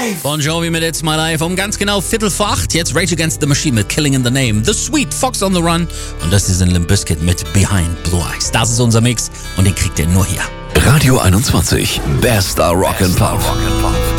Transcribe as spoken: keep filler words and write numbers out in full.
Bon Jovi mit It's My Life um ganz genau Viertel vor acht. Jetzt Rage Against the Machine mit Killing in the Name. The Sweet, Fox on the Run. Und das ist ein Limp Bizkit mit Behind Blue Eyes. Das ist unser Mix und den kriegt ihr nur hier. Radio einundzwanzig, Best Rock and Pop.